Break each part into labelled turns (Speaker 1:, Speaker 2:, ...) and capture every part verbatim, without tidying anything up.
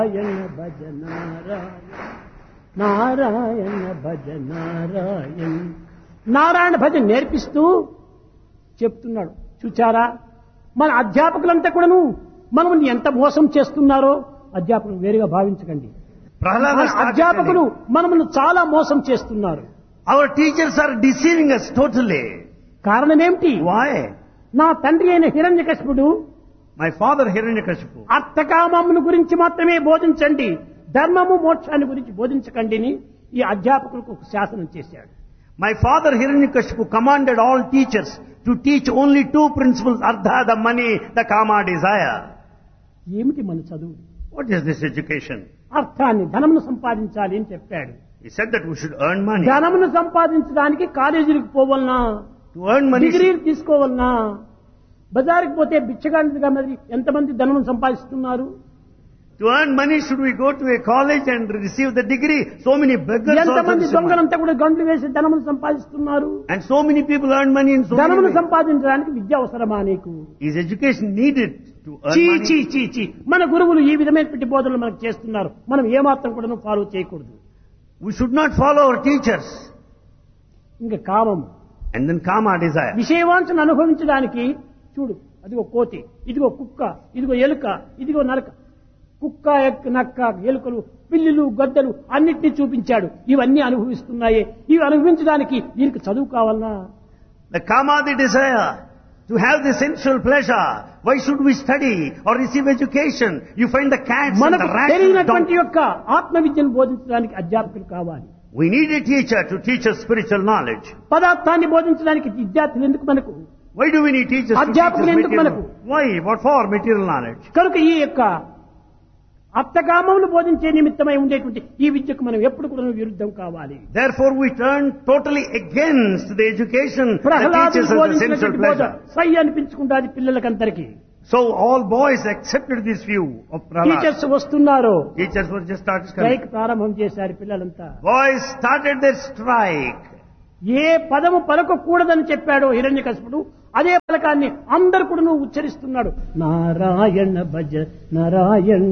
Speaker 1: నారాయణ భజ నారాయణ నారాయణ భజ నారాయణ నారాయణ భజ నేర్పిస్తూ చెప్తున్నాడు. చూచారా, మన అధ్యాపకులంతా కూడాను మనల్ని ఎంత మోసం చేస్తున్నారో అధ్యాపకులు వేరుగా భావించకండి. అధ్యాపకులు మనల్ని చాలా మోసం చేస్తున్నారు.
Speaker 2: Our teachers are deceiving us totally.
Speaker 1: కారణం ఏమిటి?
Speaker 2: Why?
Speaker 1: నా తండ్రి అయిన హిరణ్యకశిపుడు
Speaker 2: My father Hiranyakashipu.
Speaker 1: అర్థకామమును గురించి మాత్రమే బోధించండి, ధర్మము మోక్షాన్ని గురించి బోధించకండి అని ఈ అధ్యాపకులకు ఒక శాసనం చేశాడు.
Speaker 2: My father Hiranyakashipu commanded all teachers to teach only two principles: Ardha, the money, the Kama, desire.
Speaker 1: ఏమిటి మన చదువు?
Speaker 2: What is this education?
Speaker 1: అర్థాన్ని, ధనమును సంపాదించాలి అని చెప్పాడు.
Speaker 2: He said that we should earn money.
Speaker 1: ధనమును సంపాదించడానికి కాలేజీలకు పోవాలనా,
Speaker 2: To earn money,
Speaker 1: డిగ్రీలు తీసుకోవాలనా, బజారుకి పోతే బిచ్చగాంటిగా మరి ఎంతమంది ధనమును సంపాదిస్తున్నారు?
Speaker 2: to earn money, should we go to a college and receive the degree? So many beggars also
Speaker 1: ఎంతమంది
Speaker 2: receive money.
Speaker 1: దొంగలంతా కూడా గంటలు వేసి ధనమును సంపాదిస్తున్నారు.
Speaker 2: And so many people earn money in so many
Speaker 1: ధనమును
Speaker 2: ways.
Speaker 1: సంపాదించడానికి విద్య అవసరమా నీకు?
Speaker 2: Is education needed to earn
Speaker 1: చీ
Speaker 2: money?
Speaker 1: చీ చీ చీ మన గురువులు ఈ విధమైనటువంటి బోధనలు మనకు చేస్తున్నారు. మనం ఏమాత్రం కూడా ఫాలో చేయకూడదు.
Speaker 2: We should not follow our teachers.
Speaker 1: ఇంకా కామము,
Speaker 2: And then Kama, desire.
Speaker 1: విషయవాంఛను అనుభవించడానికి చూడు, అదిగో కోతి, ఇదిగో కుక్క, ఇదిగో ఎలుక, ఇదిగో నరక. కుక్క, ఎక్క, నక్క, ఎలుకలు, పిల్లులు, గద్దలు అన్నిటినీ చూపించాడు. ఇవన్నీ అనుభవిస్తున్నాయే, ఇవి అనుభవించడానికి దీనికి చదువు కావాలనా?
Speaker 2: The Kama, the desire. To have the sensual pleasure, why should we study or receive education? You find the cats and
Speaker 1: మనకు
Speaker 2: the rats. and the
Speaker 1: తెలియనటువంటి
Speaker 2: donkeys.
Speaker 1: యొక్క ఆత్మ విద్యను బోధించడానికి అధ్యాపకులు కావాలి.
Speaker 2: We need a teacher to teach us spiritual knowledge.
Speaker 1: పదార్థాన్ని బోధించడానికి విద్యార్థులు ఎందుకు మనకు?
Speaker 2: Why do we need teachers to teach us
Speaker 1: అధ్యాపకులు ఎందుకు
Speaker 2: material?
Speaker 1: మనకు?
Speaker 2: Why? What for? Material knowledge.
Speaker 1: కనుక ఈ యొక్క అర్థకామమును బోధించే నిమిత్తమై ఉండేటువంటి ఈ విద్యకు మనం ఎప్పుడు కూడా విరుద్ధం కావాలి.
Speaker 2: Therefore we turn totally against the education that
Speaker 1: ప్రహ్లాదుడు
Speaker 2: teaches us the sensual
Speaker 1: బోధించినటువంటి బోధ
Speaker 2: pleasure.
Speaker 1: Sye అనిపించుకుంటాది పిల్లలకందరికీ.
Speaker 2: So all boys accepted this view of Prahlad.
Speaker 1: Teachers వస్తున్నారు,
Speaker 2: Teachers were just started coming.
Speaker 1: Strike ప్రారంభం చేశారు పిల్లలంతా.
Speaker 2: Boys started their strike.
Speaker 1: ఏ పదము పలకకూడదని చెప్పాడో హిరణ్యకశిపుడు అదే పలకాన్ని అందరు కూడా నువ్వు ఉచ్చరిస్తున్నాడు. నారాయణ భజ నారాయణ్,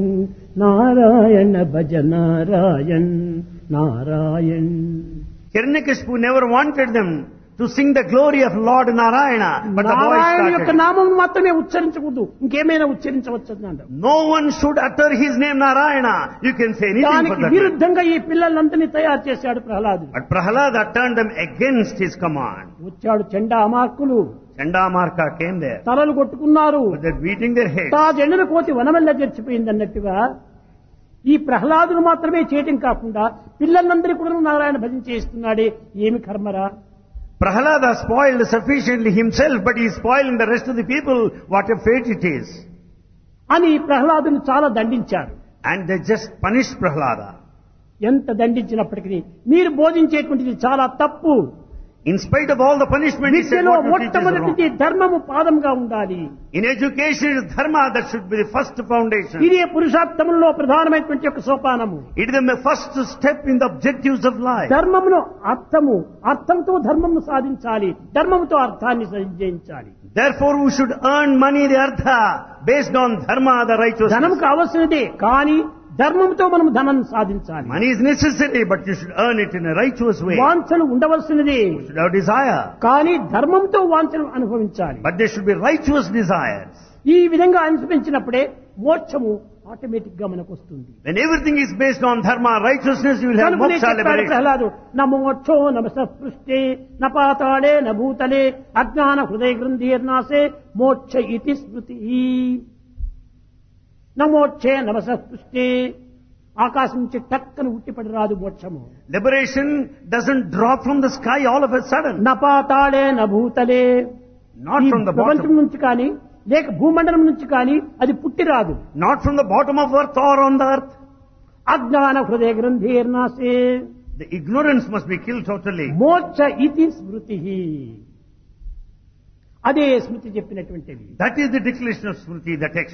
Speaker 1: నారాయణ భజ Narayan, Narayan.
Speaker 2: Hiranyakashipu never wanted them to sing the glory of Lord Narayana, but the boys
Speaker 1: Narayana యొక్క
Speaker 2: started.
Speaker 1: నామం మాత్రమే ఉచ్చరించకూడదు, ఇంకేమైనా ఉచ్చరించవచ్చు అన్నాడు.
Speaker 2: No one should utter his name Narayana. You can say anything for
Speaker 1: దానికి
Speaker 2: that.
Speaker 1: విరుద్ధంగా ఈ పిల్లలందరినీ తయారు చేశాడు Prahlad.
Speaker 2: But Prahlada turned them against his command.
Speaker 1: వచ్చాడు చెండా అమార్కులు,
Speaker 2: Chandamarka came there.
Speaker 1: తలలు కొట్టుకున్నారు.
Speaker 2: But they're beating their heads.
Speaker 1: తా జెండను కోతి వనమెల్ల చచ్చిపోయింది అన్నట్టుగా ఈ ప్రహ్లాదును మాత్రమే చేయటం కాకుండా పిల్లలందరూ కూడా నారాయణ భజన చేస్తున్నాడే, ఏమి కర్మరా?
Speaker 2: Prahlada spoiled sufficiently himself, but he is spoiling the rest of the people. What a fate it is.
Speaker 1: అని ప్రహ్లాదును చాలా దండించారు.
Speaker 2: And they just punished Prahlada.
Speaker 1: ఎంత దండించినప్పటికీ మీరు బోధించేటువంటిది చాలా తప్పు.
Speaker 2: In spite of all the punishment, he said
Speaker 1: విద్యలో
Speaker 2: what you teach is
Speaker 1: మొట్టమొదటిది
Speaker 2: wrong.
Speaker 1: ధర్మము పాదంగా ఉండాలి.
Speaker 2: In education, it is dharma that should be the first foundation.
Speaker 1: ఇదే పురుషార్థములో ప్రధానమైనటువంటి ఒక సోపానము.
Speaker 2: It is the first step in the objectives of life.
Speaker 1: ధర్మమును అర్థము, అర్థంతో ధర్మమును సాధించాలి, ధర్మముతో అర్థాన్ని జయించాలి.
Speaker 2: Therefore, we should earn money, the artha, based on dharma, the righteousness.
Speaker 1: ధనము కావలసినదే, కానీ ధర్మంతో మనం ధనాన్ని సాధించాలి.
Speaker 2: Money is necessary, but you should earn it in a righteous way.
Speaker 1: వాంఛలు ఉండవలసినదే,
Speaker 2: You should have desire,
Speaker 1: కానీ ధర్మంతో వాంఛలు అనుభవించాలి.
Speaker 2: but there should be righteous desires.
Speaker 1: ఈ విధంగా అనుసరించినప్పుడే మోక్షము ఆటోమేటిక్ గా మనకు వస్తుంది.
Speaker 2: When everything is based on dharma, righteousness, you will have
Speaker 1: కనుకనే
Speaker 2: moksha
Speaker 1: చెప్పాడు
Speaker 2: liberation.
Speaker 1: ప్రహ్లాదు, న మోక్షో నమ సపృష్టే న పాతాళే న భూతలే అజ్ఞాన హృదయ గ్రంథీర్నాశే మోక్ష ఇతి స్మృతి. నమోక్షే నమ సపృష్టే, ఆకాశం నుంచి టక్కన ఉట్టిపడి రాదు మోక్షము.
Speaker 2: Liberation doesn't drop from the sky all of a sudden.
Speaker 1: న పాతాళే న భూతలే,
Speaker 2: Not
Speaker 1: ఈ
Speaker 2: from the
Speaker 1: ప్రపంచం
Speaker 2: bottom.
Speaker 1: నుంచి కానీ లేక భూమండలం నుంచి కానీ అది పుట్టి రాదు.
Speaker 2: Not from the bottom of earth or on the earth.
Speaker 1: అజ్ఞాన హృదయ గ్రంథీర్నాశే
Speaker 2: The ignorance must be killed totally.
Speaker 1: మోక్ష ఇతి స్మృతి. అదే స్మృతి చెప్పినటువంటిది.
Speaker 2: That is the declaration of Smriti, the text.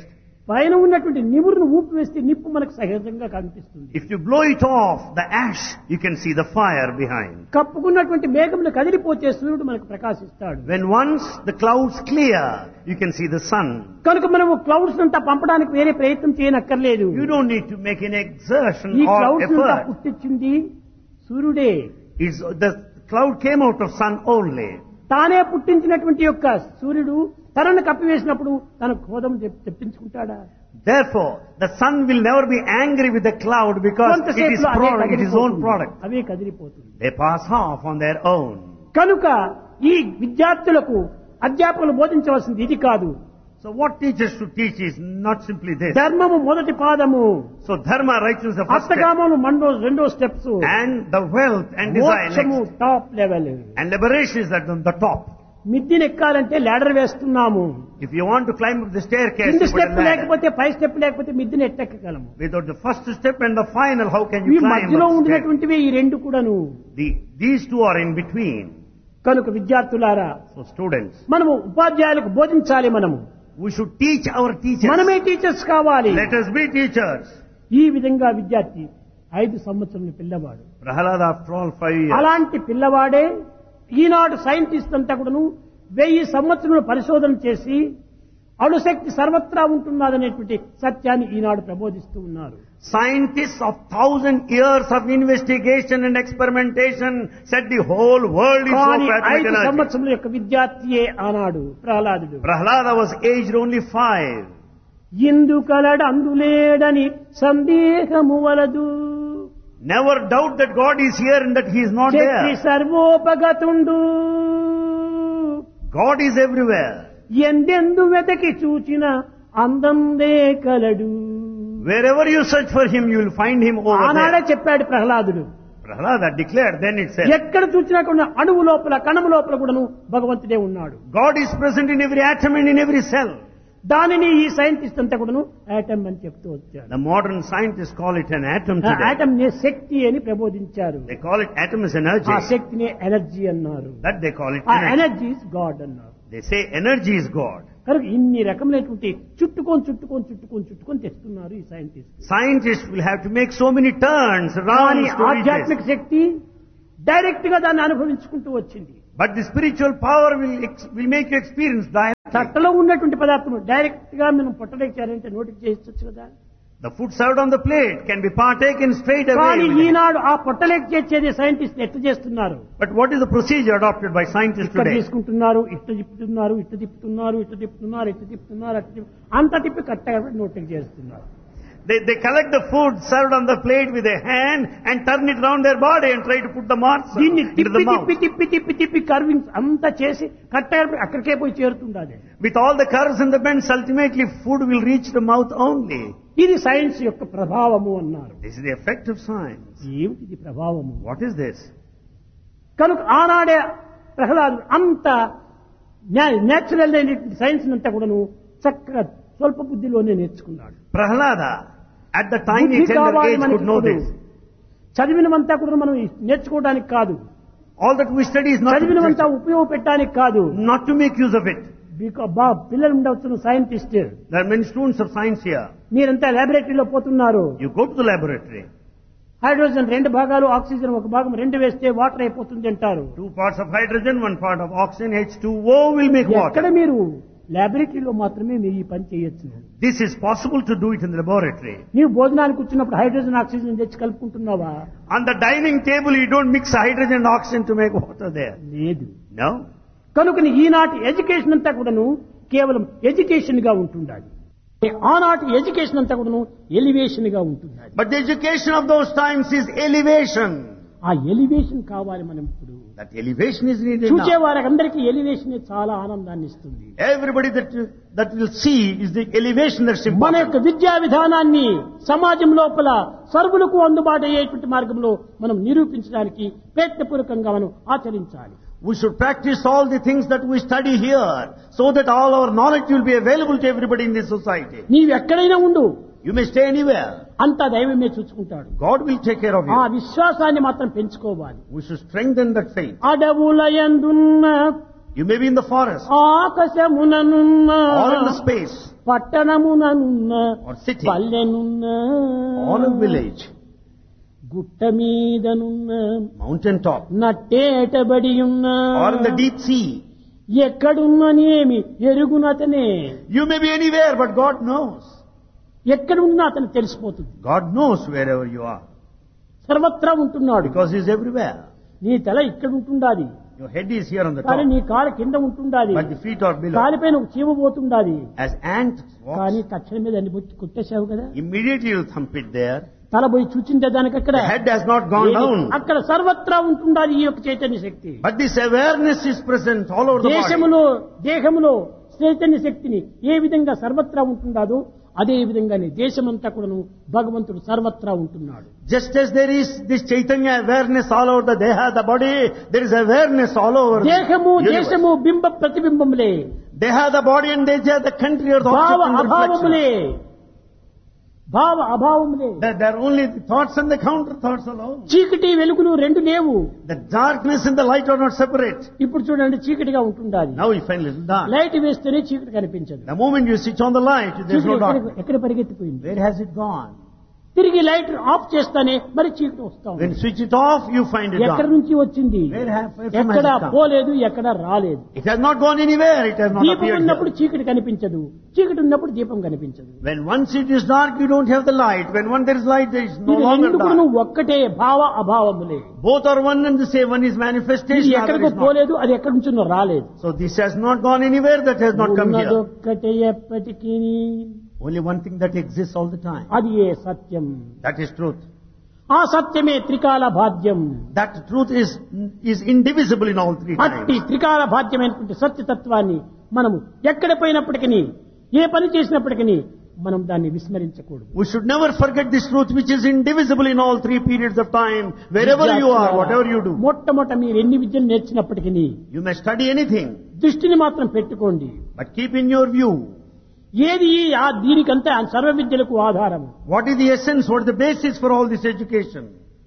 Speaker 1: పైన ఉన్నటువంటి నివురును ఊపి వేస్తే నిప్పు మనకు సహజంగా కనిపిస్తుంది.
Speaker 2: If you blow it off, the ash, you can see the fire behind.
Speaker 1: కప్పుకున్నటువంటి మేఘములు కదిలిపోతే సూర్యుడు మనకు ప్రకాశిస్తాడు.
Speaker 2: When once the clouds clear, you can see the sun.
Speaker 1: కనుక మనము క్లౌడ్స్ అంతా పంపడానికి వేరే ప్రయత్నం చేయనక్కర్లేదు.
Speaker 2: You don't need to make an exertion
Speaker 1: ఈ
Speaker 2: or
Speaker 1: క్లౌడ్స్ అంతా
Speaker 2: effort.
Speaker 1: పుట్టించింది సూర్యుడే.
Speaker 2: It's, the cloud came out of sun only.
Speaker 1: తానే పుట్టించినటువంటి యొక్క సూర్యుడు తనను కప్పివేసినప్పుడు తన క్రోధం తెప్పించుకుంటాడా?
Speaker 2: Therefore, the sun will never be angry with the cloud because it is product, it is own product.
Speaker 1: Away కదిలిపోతుంది.
Speaker 2: They pass off on their own.
Speaker 1: కనుక ఈ విద్యార్థులకు అధ్యాపకులు బోధించవలసింది ఇది కాదు.
Speaker 2: So what teachers should teach is not simply this.
Speaker 1: ధర్మము మొదటి పాదము,
Speaker 2: So dharma, righteousness is the first step.
Speaker 1: అర్థకామము మండో రెండో steps,
Speaker 2: And the wealth and desire
Speaker 1: మోక్షము
Speaker 2: next.
Speaker 1: Top level.
Speaker 2: And liberation is at the top.
Speaker 1: మిద్దిని ఎక్కాలంటే ladder వేస్తున్నాము.
Speaker 2: If you want to climb up the staircase,
Speaker 1: కింది
Speaker 2: you put a
Speaker 1: step
Speaker 2: ladder.
Speaker 1: లేకపోతే పై step లేకపోతే మిద్దిని ఎట్టెక్కగలము.
Speaker 2: Without the first step and the final, how can
Speaker 1: ఈ
Speaker 2: you climb
Speaker 1: మధ్యలో
Speaker 2: up the stairs?
Speaker 1: ఉండినటువంటివి ఈ రెండు కూడాను.
Speaker 2: The, these two are in between.
Speaker 1: కనుక విద్యార్థులారా,
Speaker 2: So students,
Speaker 1: మనము ఉపాధ్యాయులకు బోధించాలి. మనము
Speaker 2: we should teach our teachers.
Speaker 1: మనమే టీచర్స్ కావాలి.
Speaker 2: Let us be teachers.
Speaker 1: ఈ విధంగా విద్యార్థి ఐదు సంవత్సరాల పిల్లవాడు.
Speaker 2: Prahalada, after all, five years.
Speaker 1: అలాంటి పిల్లవాడే ఈనాడు సైంటిస్ట్ అంతా కూడాను వెయ్యి సంవత్సరాలు పరిశోధన చేసి అణుశక్తి సర్వత్రా ఉంటున్నదనేటువంటి సత్యాన్ని ఈనాడు ప్రబోధిస్తూ ఉన్నారు.
Speaker 2: Scientists of thousand years of investigation and experimentation said the whole world is so
Speaker 1: కానీ
Speaker 2: atomic
Speaker 1: ఐదు
Speaker 2: energy.
Speaker 1: సంవత్సరాల యొక్క విద్యార్థియే ఆనాడు ప్రహ్లాదుడు.
Speaker 2: Prahalada was aged only five.
Speaker 1: ఇందు కలడు అందులేడని సందేహము వలదు,
Speaker 2: Never doubt that God is here and that He is not
Speaker 1: Shakti
Speaker 2: there.
Speaker 1: సర్వోపగతుండు,
Speaker 2: God is everywhere.
Speaker 1: ఎందెందు వెతకి చూచిన అందందే కలడు.
Speaker 2: Wherever you search for Him, you will find Him over
Speaker 1: ఆనాడే
Speaker 2: there.
Speaker 1: చెప్పాడు ప్రహ్లాదుడు.
Speaker 2: Prahalada declared, then it said,
Speaker 1: ఎక్కడ చూసినా కూడా అణువు లోపల కణము లోపల కూడాను భగవంతుడే ఉన్నాడు.
Speaker 2: God is present in every atom and in every cell.
Speaker 1: దానిని ఈ సైంటిస్ట్ అంతా కూడాను ఆటమ్ అని చెప్తూ వచ్చాడు.
Speaker 2: The modern scientists call it an atom
Speaker 1: ఆ
Speaker 2: today.
Speaker 1: ఆటమ్ నే శక్తి అని ప్రబోధించారు.
Speaker 2: They call it atom is energy.
Speaker 1: ఆ శక్తిని ఎనర్జీ అన్నారు.
Speaker 2: That they call it
Speaker 1: ఆ
Speaker 2: energy.
Speaker 1: ఎనర్జీ ఇస్ గాడ్ అన్నారు.
Speaker 2: They say energy is God.
Speaker 1: కనుక ఇన్ని రకమైనటువంటి చుట్టుకొని చుట్టుకొని చుట్టుకొని చుట్టుకొని తెస్తున్నారు ఈ scientist.
Speaker 2: Scientists will have to make so many turns
Speaker 1: కానీ
Speaker 2: around to reach
Speaker 1: ఆధ్యాత్మిక
Speaker 2: this.
Speaker 1: శక్తి డైరెక్ట్ గా దాన్ని అనుభవించుకుంటూ వచ్చింది.
Speaker 2: But the spiritual power will ex- will make you experience directly.
Speaker 1: తట్టలో ఉన్నటువంటి పదార్థం డైరెక్ట్ గా మనం పొట్టలేచారంటే నోటికి చేయొచ్చు కదా.
Speaker 2: The food served on the plate can be partaken straight
Speaker 1: కానీ
Speaker 2: away.
Speaker 1: ఈనాడు ఆ పొట్టలేకి చేసేది సైంటిస్ట్ ఎట్లా చేస్తున్నారు?
Speaker 2: But what is the procedure adopted by scientists
Speaker 1: ఇక్కడ
Speaker 2: today?
Speaker 1: తీసుకుంటున్నారు, ఇట్ట తిప్పుతున్నారు, ఇట్ట తిప్పుతున్నారు, ఇట్ట తిప్పుతున్నారు, ఇట్ట తిప్పుతున్నారు, అట్ట తిప్పు- అంత తిప్పి కరెక్ట్గా నోటికి చేస్తున్నారు.
Speaker 2: They, they collect the food served on the plate with a hand and turn it around their body and try to put the marks
Speaker 1: దీన్ని
Speaker 2: into
Speaker 1: తిప్పి
Speaker 2: the mouth.
Speaker 1: తిప్పి తిప్పి తిప్పి తిప్పి కర్వింగ్స్ అంతా చేసి కరెక్ట్గా అక్కడికే పోయి చేరుతుండాలి.
Speaker 2: With all the curves and the bends, ultimately food will reach the mouth only.
Speaker 1: ఇది సైన్స్ యొక్క ప్రభావము అన్నారు.
Speaker 2: This is the effect of science.
Speaker 1: ఏమిటిది ప్రభావము?
Speaker 2: What is this?
Speaker 1: కనుక ఆనాడే ప్రహ్లాదు అంత నేచురల్ అయినటువంటి సైన్స్ అంతా కూడాను చక్కగా స్వల్ప బుద్ధిలోనే నేర్చుకున్నాడు.
Speaker 2: Prahalada, at the tiny
Speaker 1: బుద్ధి
Speaker 2: tender
Speaker 1: కావాలి
Speaker 2: age,
Speaker 1: మనకి
Speaker 2: could know
Speaker 1: ఇప్పుడు.
Speaker 2: this.
Speaker 1: చదివినమంతా కూడా మనం నేర్చుకోవడానికి కాదు,
Speaker 2: All that we study is not to,
Speaker 1: చదివినమంతా ఉపయోగపెట్టడానికి కాదు.
Speaker 2: not to make use of it.
Speaker 1: బికా- బా పిల్లలు ఉండవచ్చు scientist,
Speaker 2: There are many students of science here.
Speaker 1: మీరంతా లాబొరేటరీలో పోతున్నారు.
Speaker 2: You go to the laboratory.
Speaker 1: Hydrogen రెండు భాగాలు, ఆక్సిజన్ ఒక భాగం, రెండు వేస్తే వాటర్ అయిపోతుంది అంటారు.
Speaker 2: Two parts of hydrogen, one part of oxygen, H two O will make
Speaker 1: ఎక్కడ
Speaker 2: water.
Speaker 1: మీరు లాబొరేటరీలో మాత్రమే మీరు ఈ పని చేయొచ్చు.
Speaker 2: This is possible to do it in the laboratory.
Speaker 1: నీవు భోజనానికి వచ్చినప్పుడు హైడ్రోజన్ ఆక్సిజన్ తెచ్చి కలుపుకుంటున్నావా?
Speaker 2: On the dining table, you don't mix hydrogen and oxygen to make water there.
Speaker 1: లేదు.
Speaker 2: No?
Speaker 1: కనుకని ఈనాటి ఎడ్యుకేషన్ అంతా కూడాను కేవలం ఎడ్యుకేషన్ గా ఉంటుండాలి. ఆనాటి ఎడ్యుకేషన్ అంతా కూడాను ఎలివేషన్ గా ఉంటుండాలి.
Speaker 2: But the education of those times is elevation.
Speaker 1: ఆ ఎలివేషన్ కావాలి మనం ఇప్పుడు.
Speaker 2: That elevation is needed
Speaker 1: చూసే
Speaker 2: now.
Speaker 1: వారందరికీ ఎలివేషన్ చాలా ఆనందాన్ని ఇస్తుంది.
Speaker 2: Everybody that that will see is the elevation that's
Speaker 1: మన
Speaker 2: important.
Speaker 1: యొక్క విద్యా విధానాన్ని సమాజం లోపల సర్వులకు అందుబాటు అయ్యేటువంటి మార్గంలో మనం నిరూపించడానికి ప్రయత్నపూర్వకంగా మనం ఆచరించాలి.
Speaker 2: We should practice all the things that we study here so that all our knowledge will be available to everybody in this society.
Speaker 1: నీవు ఎక్కడైనా ఉండు,
Speaker 2: You may stay anywhere.
Speaker 1: అంతా దైవమే చూసుకుంటాడు.
Speaker 2: God will take care of
Speaker 1: ఆ
Speaker 2: you.
Speaker 1: విశ్వాసాన్ని మాత్రం పెంచుకోవాలి.
Speaker 2: We should strengthen that faith.
Speaker 1: అడవులయందున్న
Speaker 2: You may be in the forest
Speaker 1: ఆకాశముననున్న
Speaker 2: or in the space
Speaker 1: పట్టణముననున్న
Speaker 2: or city
Speaker 1: పల్లెనున్న
Speaker 2: or a village,
Speaker 1: గుట్ట మీదనున్న
Speaker 2: mountain top
Speaker 1: నట్టేటబడి ఉన్న
Speaker 2: or in the deep sea.
Speaker 1: ఎక్కడున్ననేమి ఎరుగునతనే.
Speaker 2: You may be anywhere, but God knows.
Speaker 1: ఎక్కడున్నా అతను తెలిసిపోతుంది.
Speaker 2: God knows wherever you are
Speaker 1: సర్వత్రా ఉంటున్నాడు.
Speaker 2: because He is everywhere.
Speaker 1: నీ తల ఇక్కడ ఉంటుండాది,
Speaker 2: Your head is here on the
Speaker 1: కానీ
Speaker 2: top,
Speaker 1: నీ కాలు కింద ఉంటుండాది,
Speaker 2: but the feet are below.
Speaker 1: కాలిపైన ఒక చీమ పోతుండాది.
Speaker 2: As ant
Speaker 1: కానీ
Speaker 2: walks,
Speaker 1: తక్షణ మీద అన్ని బొచ్చి కుట్టేశావు కదా.
Speaker 2: immediately you thump it there.
Speaker 1: తల పోయి చూచిందే దానికి అక్కడ
Speaker 2: The head has not gone down.
Speaker 1: అక్కడ సర్వత్రా ఉంటుండాలి ఈ యొక్క చైతన్య శక్తి.
Speaker 2: But this awareness is present all over the body.
Speaker 1: దేశములో దేహములో చైతన్య శక్తిని ఏ విధంగా సర్వత్రా ఉంటుండాదో అదే విధంగానే దేశమంతా కూడాను భగవంతుడు సర్వత్రా ఉంటున్నాడు.
Speaker 2: Just as there is this Chaitanya awareness all over the Deha, the body, there is awareness all over the
Speaker 1: దేహము
Speaker 2: universe.
Speaker 1: దేశము బింబ ప్రతిబింబములే,
Speaker 2: Deha, the body, and Deja, the country or the
Speaker 1: భావ
Speaker 2: object and reflection.
Speaker 1: అభావములే, భావ అభావములే.
Speaker 2: That there are only the thoughts and the counter thoughts alone.
Speaker 1: చీకటి వెలుగులు రెండు లేవు.
Speaker 2: The darkness and the light are not separate.
Speaker 1: ఇప్పుడు చూడండి చీకటిగా ఉంటుండాలి,
Speaker 2: Now you find little dark.
Speaker 1: Light వేస్తేనే చీకటి కనిపించదు.
Speaker 2: The moment you switch on the light, there is
Speaker 1: చీకటి
Speaker 2: no
Speaker 1: ఎక్కడ-
Speaker 2: darkness.
Speaker 1: ఎక్కడ పరిగెత్తిపోయింది.
Speaker 2: Where has it gone?
Speaker 1: తిరిగి లైట్ ఆఫ్ చేస్తానే మరి చీకటి వస్తా
Speaker 2: When
Speaker 1: ఉంది.
Speaker 2: switch it off, you find it
Speaker 1: ఎక్కడి
Speaker 2: dark.
Speaker 1: నుంచి వచ్చింది,
Speaker 2: Where have- where from
Speaker 1: ఎక్కడ
Speaker 2: has it come?
Speaker 1: పోలేదు, ఎక్కడ రాలేదు.
Speaker 2: It has not gone anywhere. It has not
Speaker 1: దీపం
Speaker 2: appeared
Speaker 1: ఉన్నప్పుడు
Speaker 2: here.
Speaker 1: చీకటి కనిపించదు, చీకటి ఉన్నప్పుడు దీపం కనిపించదు.
Speaker 2: When once it is dark, you don't have the light. When one there is light, there is no
Speaker 1: ఇది
Speaker 2: longer
Speaker 1: రెండు
Speaker 2: dark.
Speaker 1: నువ్వు ఒక్కటే భావ అభావములే.
Speaker 2: Both are one and the same. One is
Speaker 1: ఇది
Speaker 2: manifestation, other
Speaker 1: ఎక్కడికో
Speaker 2: is not.
Speaker 1: పోలేదు, అది ఎక్కడి నుంచో రాలేదు.
Speaker 2: So this has not gone anywhere. That has not come here.
Speaker 1: ఉన్నదొక్కటే ఎప్పటికీ,
Speaker 2: Only one thing that exists all the time.
Speaker 1: అది ఏ సత్యం.
Speaker 2: That is truth.
Speaker 1: ఆ సత్యమే త్రికాల భాద్యం.
Speaker 2: That truth is is indivisible in all three
Speaker 1: అట్టి
Speaker 2: times.
Speaker 1: త్రికాల భాద్యమైనటువంటి సత్యతత్వాన్ని మనము ఎక్కడ పోయినప్పటికీ, ఏ పని చేసినప్పటికీ మనం దాన్ని విస్మరించకూడదు.
Speaker 2: We should never forget this truth which is indivisible in all three periods of time. Wherever you are, whatever you do.
Speaker 1: మొట్టమొదట మీరు ఎన్ని విద్యలు నేర్చినప్పటికీ
Speaker 2: You may study anything,
Speaker 1: దృష్టిని మాత్రం పెట్టుకోండి.
Speaker 2: but keep in your view
Speaker 1: ఏది ఆ దీనికంతా సర్వ విద్యలకు ఆధారం.
Speaker 2: what is the essence, what is the basis for all this education.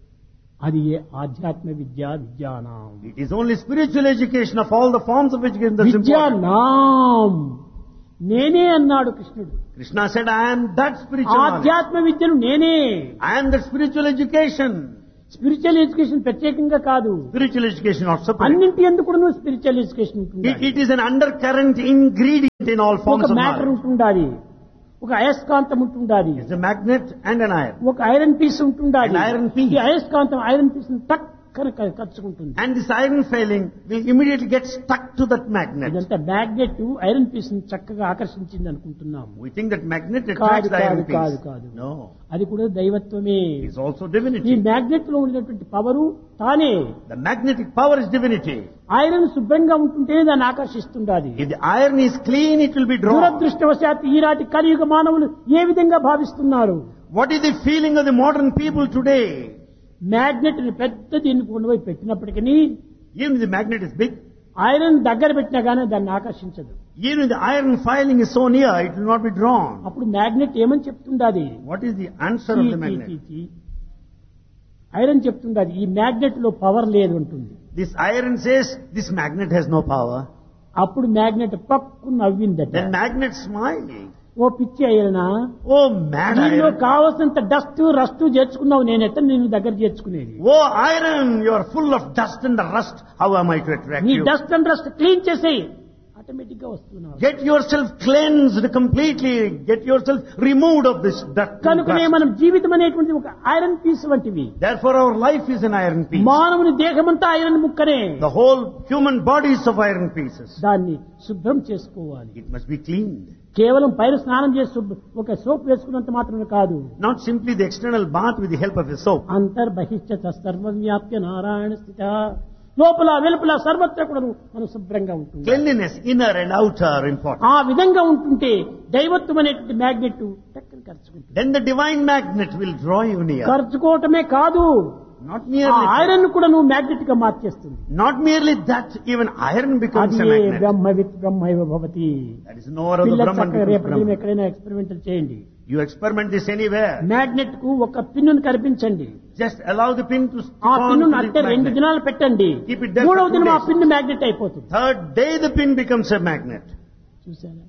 Speaker 1: అది ఏ ఆధ్యాత్మ విద్య విజ్ఞానం.
Speaker 2: It is only spiritual education of all the forms of education that's important.
Speaker 1: విజ్ఞానం నేనే అన్నాడు కృష్ణుడు.
Speaker 2: Krishna said, I am that spiritual knowledge.
Speaker 1: ఆధ్యాత్మ విద్యను నేనే.
Speaker 2: I am that spiritual education.
Speaker 1: Spiritual education ప్రత్యేకంగా కాదు,
Speaker 2: Spiritual education not separate.
Speaker 1: అన్నింటి ఎందుకు కూడా స్పిరిచువల్ ఎడ్యుకేషన్ ఉంటుంది.
Speaker 2: It, it is an undercurrent ingredient in all
Speaker 1: ఒక
Speaker 2: forms of
Speaker 1: మ్యాటర్
Speaker 2: knowledge.
Speaker 1: ఉంటుండాలి, ఒక అయస్కాంతం ఉంటుండాలి,
Speaker 2: It's a magnet and an iron.
Speaker 1: ఒక ఐరన్ పీస్ ఉంటుండాలి.
Speaker 2: An iron piece.
Speaker 1: ఈ అయస్కాంతం ఐరన్ పీస్ టక్కన కలుసుకుంటుంది.
Speaker 2: And this iron failing will immediately get stuck to that magnet.
Speaker 1: ఇదంతా మ్యాగ్నెట్ ఐరన్ పీస్ ని చక్కగా ఆకర్షించింది అనుకుంటున్నాం.
Speaker 2: We think that magnet
Speaker 1: కాదు
Speaker 2: attracts the iron
Speaker 1: కాదు కాదు
Speaker 2: piece.
Speaker 1: కాదు,
Speaker 2: No.
Speaker 1: అది కూడా దైవత్వమే.
Speaker 2: It's also
Speaker 1: ఈ
Speaker 2: divinity.
Speaker 1: మ్యాగ్నెట్ లో ఉన్నటువంటి పవరు తానే.
Speaker 2: The magnetic power is divinity.
Speaker 1: Iron శుభ్రంగా ఉంటుంటేనే దాన్ని ఆకర్షిస్తుండాలి.
Speaker 2: If the iron is clean, it will be drawn.
Speaker 1: దురదృష్టవశాత్తు ఈనాటి కలియుగ మానవులు ఏ విధంగా భావిస్తున్నారు?
Speaker 2: What is the feeling of the modern people today?
Speaker 1: Magnet ని పెద్ద దీన్ని కొండపోయి పెట్టినప్పటికీ
Speaker 2: Even if the magnet is big,
Speaker 1: iron దగ్గర పెట్టినా గానీ దాన్ని ఆకర్షించదు.
Speaker 2: even if the iron filing is so near, it will not be drawn.
Speaker 1: అప్పుడు మ్యాగ్నెట్ ఏమని చెప్తుండాది?
Speaker 2: What is the answer of the magnet?
Speaker 1: Iron చెప్తుండాది ఈ మ్యాగ్నెట్ లో పవర్ లేదు అంటుంది.
Speaker 2: This iron says this magnet has no power.
Speaker 1: అప్పుడు magnet పక్కు నవ్విందట.
Speaker 2: Then magnet smiling.
Speaker 1: ఓ పిచ్చి ఐరనా,
Speaker 2: Oh mad
Speaker 1: దీనిలో
Speaker 2: iron.
Speaker 1: కావలసినంత డస్ట్ రస్ట్ చేర్చుకున్నావు, నేను ఎట్లా నేను దగ్గర చేర్చుకునేది?
Speaker 2: Oh iron, you are full of dust and the rust. How am I to attract
Speaker 1: నీ
Speaker 2: you?
Speaker 1: Dust and rust clean చేసేయి, ఆటోమేటిక్ గా వస్తున్నావు.
Speaker 2: Get yourself cleansed completely. Get yourself removed of this dust. and
Speaker 1: కనుకనే
Speaker 2: dust.
Speaker 1: మనం జీవితం అనేటువంటి ఒక iron piece వంటివి.
Speaker 2: Therefore our life is an iron piece.
Speaker 1: మానవుని దేహమంతా iron ముక్కనే.
Speaker 2: The whole human body is of iron pieces.
Speaker 1: దాన్ని శుభ్రం చేసుకోవాలి.
Speaker 2: It must be cleaned.
Speaker 1: కేవలం పైన స్నానం చేసి శుభ్ర- ఒక సోప్ వేసుకున్నంత మాత్రమే కాదు.
Speaker 2: Not simply the external bath with the help of a soap.
Speaker 1: అంతర్బహిష్ట సర్వవ్యాప్య Narayana స్థిత, లోపల వెలుపల సర్వత్రా కూడా మనం శుభ్రంగా ఉంటుంది.
Speaker 2: Cleanliness, inner and outer, are important.
Speaker 1: ఆ విధంగా ఉంటుంటే దైవత్వం అనేటువంటి మ్యాగ్నెట్ టక్కన ఖర్చుకుంటుంది.
Speaker 2: Then the divine magnet will draw you near.
Speaker 1: ఖర్చుకోవటమే కాదు,
Speaker 2: Not
Speaker 1: ఆ
Speaker 2: merely
Speaker 1: ఐరన్ కూడా నువ్వు మ్యాగ్నెట్ గా మార్చేస్తుంది.
Speaker 2: not merely that, even iron becomes
Speaker 1: అది
Speaker 2: a magnet.
Speaker 1: బ్రహ్మవిత్ బ్రహ్మైవ Bhavati.
Speaker 2: That is no other
Speaker 1: పిల్ల
Speaker 2: Brahman
Speaker 1: చక్కగా
Speaker 2: becomes
Speaker 1: రేపటి
Speaker 2: Brahman.
Speaker 1: ఎక్కడైనా ఎక్స్పెరిమెంటల్ చేయండి.
Speaker 2: You experiment this anywhere.
Speaker 1: Magnet కు ఒక పిన్నును కనిపించండి,
Speaker 2: Just allow the pin to stick
Speaker 1: ఆ
Speaker 2: on
Speaker 1: పిన్ను
Speaker 2: to the
Speaker 1: అట్టే రెండు
Speaker 2: magnet.
Speaker 1: దినాలు పెట్టండి.
Speaker 2: Keep it there
Speaker 1: మూడవ
Speaker 2: for two
Speaker 1: దినం ఆ
Speaker 2: days.
Speaker 1: పిన్ను మ్యాగ్నెట్ అయిపోతుంది.
Speaker 2: Third day the pin becomes a magnet.
Speaker 1: చూసారా?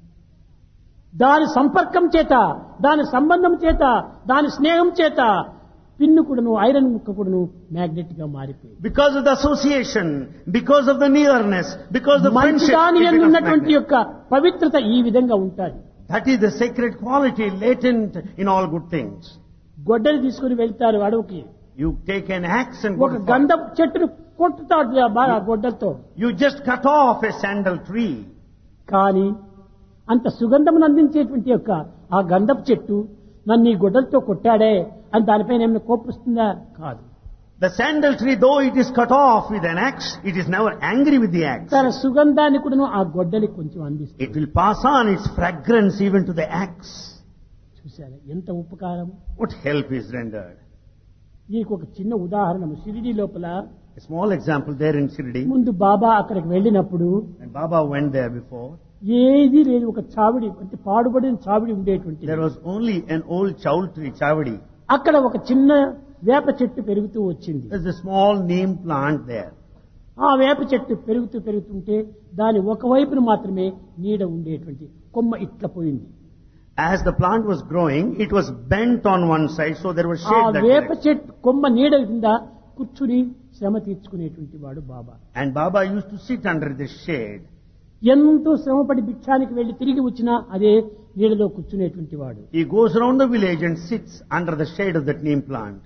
Speaker 1: దాని సంపర్కం చేత, దాని సంబంధం చేత, దాని స్నేహం చేత పిన్ను కూడాను, ఐరన్ ముక్క కూడాను మ్యాగ్నెట్ గా మారిపోయింది.
Speaker 2: Because of the association, because of the nearness, because of the
Speaker 1: మంచి
Speaker 2: friendship,
Speaker 1: దాని
Speaker 2: it
Speaker 1: యందు
Speaker 2: becomes
Speaker 1: ఉన్నటువంటి
Speaker 2: magnet.
Speaker 1: యొక్క పవిత్రత ఈ విధంగా ఉంటుంది.
Speaker 2: That is the sacred quality latent in all good things.
Speaker 1: గొడ్డలి తీసుకుని వెళ్తారు అడవికి.
Speaker 2: You take an axe and go
Speaker 1: ఒక
Speaker 2: to forest.
Speaker 1: గంధపు చెట్టును కొట్టుతాడు బాగా గొడ్డలతో.
Speaker 2: You just cut off a sandal tree.
Speaker 1: కానీ అంత సుగంధమును అందించేటువంటి యొక్క ఆ గంధపు చెట్టు నన్ను ఈ గొడ్డలతో కొట్టాడే అని దానిపైన ఏమైనా కోపిస్తుందా? కాదు.
Speaker 2: The sandal tree, though it is cut off with an axe, it is never angry with the axe.
Speaker 1: తన సుగంధాన్ని కూడా ఆ గొడ్డలి కొంచెం అందిస్తుంది.
Speaker 2: It will pass on its fragrance even to the axe.
Speaker 1: చూసారా ఎంత ఉపకారం?
Speaker 2: What help is rendered?
Speaker 1: దీనికి ఒక చిన్న ఉదాహరణ. షిరిడి లోపల
Speaker 2: A small example there in Shirdi.
Speaker 1: ముందు బాబా అక్కడికి వెళ్ళినప్పుడు
Speaker 2: When Baba went there before,
Speaker 1: ఏది లేదు, ఒక చావిడి అంటే పాడుబడిన చావిడి ఉండేటువంటి.
Speaker 2: there was only an old chaul tree, chavadi.
Speaker 1: అక్కడ ఒక చిన్న వేప చెట్టు పెరుగుతూ వచ్చింది.
Speaker 2: There's a small neem plant there.
Speaker 1: ఆ వేప చెట్టు పెరుగుతూ పెరుగుతుంటే దాని ఒకవైపున మాత్రమే నీడ ఉండేటువంటి కొమ్మ ఇట్లా పోయింది.
Speaker 2: As the plant was growing, it was bent on one side, so there was
Speaker 1: ఆ
Speaker 2: shade that
Speaker 1: వేప
Speaker 2: direction.
Speaker 1: చెట్టు కొమ్మ నీడ కింద కూర్చుని శ్రమ తీర్చుకునేటువంటి వాడు బాబా.
Speaker 2: And Baba used to sit under this shade.
Speaker 1: ఎంతో శ్రమపడి భిక్షానికి వెళ్లి తిరిగి వచ్చినా అదే నీడలో కూర్చునేటువంటి వాడు.
Speaker 2: He goes around the village and sits under the shade of that neem plant.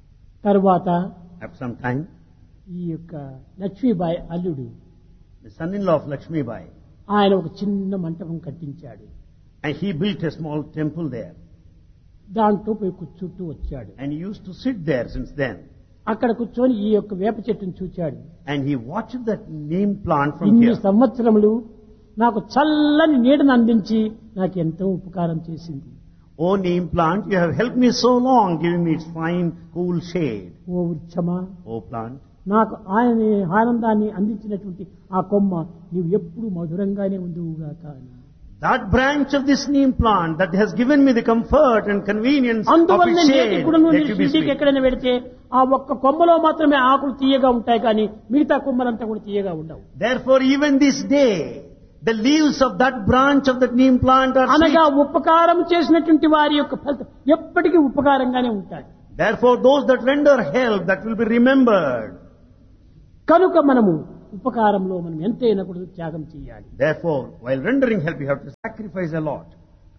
Speaker 1: తర్వాత
Speaker 2: After some time,
Speaker 1: ఈ యొక్క లక్ష్మీబాయి అల్లుడు
Speaker 2: the son-in-law of Lakshmi Bai,
Speaker 1: ఆయన ఒక చిన్న మంటపం కట్టించాడు.
Speaker 2: and he built a small temple there.
Speaker 1: దాంట్లో పోయి కూర్చుంటూ వచ్చాడు.
Speaker 2: And he used to sit there since then.
Speaker 1: అక్కడ కూర్చొని ఈ యొక్క వేప చెట్టును చూచాడు.
Speaker 2: And he watched that neem plant from
Speaker 1: ఇన్ని
Speaker 2: here.
Speaker 1: సంవత్సరములు నాకు చల్లని నీడను అందించి నాకు ఎంతో ఉపకారం చేసింది.
Speaker 2: Oh neem plant, you have helped me so long, giving me its fine, cool shade.
Speaker 1: Oh వృక్షమా,
Speaker 2: Oh plant,
Speaker 1: నాకు ఆయన ఆనందాన్ని అందించినటువంటి ఆ కొమ్మ నీవు ఎప్పుడు మధురంగానే ఉండుగాక అని.
Speaker 2: that branch of this neem plant that has given me the comfort and convenience of
Speaker 1: అందువల్ల
Speaker 2: its
Speaker 1: నేటి
Speaker 2: shade,
Speaker 1: కూడా నువ్వు
Speaker 2: let you be
Speaker 1: షిరిడీకి
Speaker 2: sweet.
Speaker 1: ఎక్కడైనా పెడితే ఆ ఒక్క కొమ్మలో మాత్రమే ఆకులు తీయగా ఉంటాయి, కానీ మిగతా కొమ్మలంతా కూడా తీయగా ఉండవు.
Speaker 2: Therefore, even this day, the leaves of that branch of that neem plant are
Speaker 1: అనగా
Speaker 2: sweet.
Speaker 1: ఉపకారం చేసినటువంటి వారి యొక్క ఫలితం ఎప్పటికీ ఉపకారంగానే ఉంటాయి.
Speaker 2: Therefore, those that render help, that will be remembered.
Speaker 1: కనుక మనము ఉపకారంలో మనం ఎంతైనా కూడా త్యాగం చేయాలి.
Speaker 2: Therefore, while rendering help, you have to sacrifice a lot.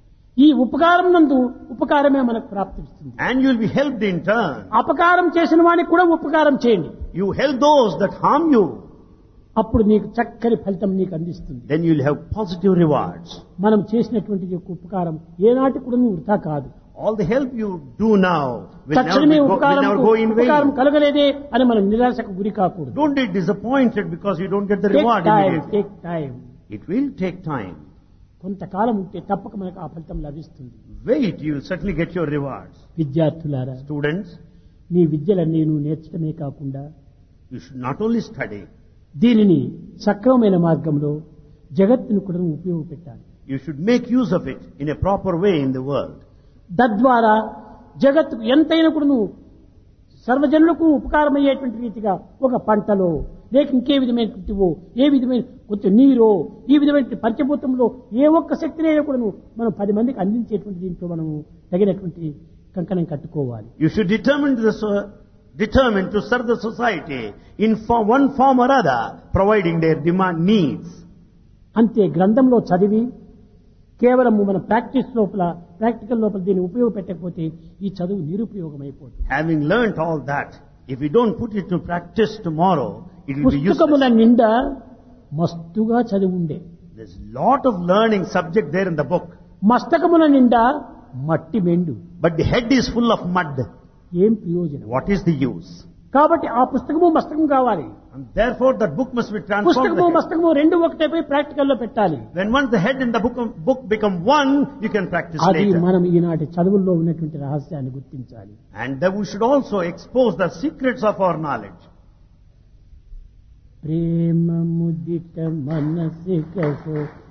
Speaker 1: ఈ ఉపకారం నందు ఉపకారమే మనకు ప్రాప్తిస్తుంది.
Speaker 2: And you will be helped in turn.
Speaker 1: అపకారం చేసిన వానికి కూడా ఉపకారం చేయండి,
Speaker 2: You help those that harm you,
Speaker 1: అప్పుడు నీకు చక్కని ఫలితం నీకు అందిస్తుంది.
Speaker 2: then you will have positive rewards.
Speaker 1: మనం చేసినటువంటి ఈ యొక్క ఉపకారం ఏనాటి కూడా వృథా కాదు.
Speaker 2: All the help you do now will never,
Speaker 1: తక్షణమే
Speaker 2: be go, will
Speaker 1: ఉపకారం
Speaker 2: never go in
Speaker 1: ఉపకారం
Speaker 2: vain.
Speaker 1: కలగలేదే అని మనం నిరాశకు గురి కాకూడదు.
Speaker 2: Don't be disappointed because you don't get the
Speaker 1: take
Speaker 2: reward
Speaker 1: time,
Speaker 2: immediately.
Speaker 1: Take time.
Speaker 2: It will take time.
Speaker 1: కొంతకాలం ఉంటే తప్పక మనకు ఆ ఫలితం లభిస్తుంది.
Speaker 2: Wait, you will certainly get your rewards.
Speaker 1: విద్యార్థులారా,
Speaker 2: Students,
Speaker 1: మీ విద్యలన్నీ నువ్వు నేర్చడమే కాకుండా
Speaker 2: you should not only study,
Speaker 1: దీనిని సక్రమమైన మార్గంలో జగత్తును కూడా నువ్వు ఉపయోగపెట్టాలి.
Speaker 2: you should make use of it in a proper way in the world.
Speaker 1: తద్వారా జగత్తుకు ఎంతైనా కూడా నువ్వు సర్వజనులకు ఉపకారమయ్యేటువంటి రీతిగా ఒక పంటలో లేక ఇంకే విధమైనటువంటివో ఏ విధమైన కొంచెం నీరో ఈ విధమైన పంచభూతంలో ఏ ఒక్క శక్తినైనా కూడా నువ్వు మనం పది మందికి అందించేటువంటి దీంట్లో మనము తగినటువంటి కంకణం కట్టుకోవాలి.
Speaker 2: You should determine to, the, so- determine to serve the society in form, one form or other, providing their demand needs.
Speaker 1: అంతే గ్రంథంలో చదివి కేవలం మన ప్రాక్టీస్ లోపల ప్రాక్టికల్ లోపల దీన్ని ఉపయోగపెట్టకపోతే ఈ చదువు నిరుపయోగమైపోతుంది.
Speaker 2: Having learnt all that, if we don't put it to practice tomorrow, it will be
Speaker 1: పుస్తకముల
Speaker 2: useless.
Speaker 1: నిండా మస్తుగా చదివి ఉండే,
Speaker 2: There's lot of learning subject there in the book,
Speaker 1: మస్తకముల నిండా మట్టి మెండు,
Speaker 2: but the head is full of mud.
Speaker 1: ఏం ప్రయోజనం?
Speaker 2: What is the use?
Speaker 1: కాబట్టి ఆ పుస్తకము మస్తకం కావాలి.
Speaker 2: And therefore that book must be transformed.
Speaker 1: పుస్తకము
Speaker 2: the head.
Speaker 1: మస్తకము రెండు ఒకటైపోయి ప్రాక్టికల్ లో పెట్టాలి.
Speaker 2: When once the head and the book, book become one, you can practice
Speaker 1: అది
Speaker 2: later.
Speaker 1: మనం ఈనాటి చదువుల్లో ఉన్నటువంటి రహస్యాన్ని గుర్తించాలి.
Speaker 2: And that we should also expose the secrets of our knowledge.
Speaker 1: Prema ముదిత మనసిక